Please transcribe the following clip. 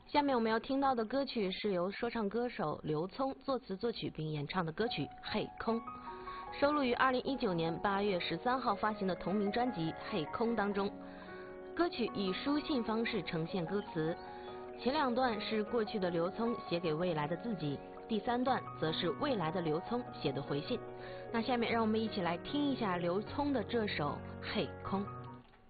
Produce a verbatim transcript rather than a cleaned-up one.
下面我们要听到的歌曲是由说唱歌手刘聪作词作曲并演唱的歌曲《嘿空》，收录于二零一九年八月十三号发行的同名专辑《嘿空》当中。歌曲以书信方式呈现歌词，前两段是过去的刘聪写给未来的自己，第三段则是未来的刘聪写的回信。那下面让我们一起来听一下刘聪的这首《嘿空》。